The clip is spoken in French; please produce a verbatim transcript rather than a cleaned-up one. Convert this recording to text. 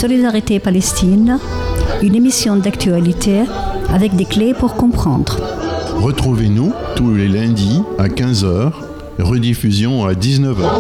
Solidarité Palestine, une émission d'actualité avec des clés pour comprendre. Retrouvez-nous tous les lundis à quinze heures, rediffusion à dix-neuf heures.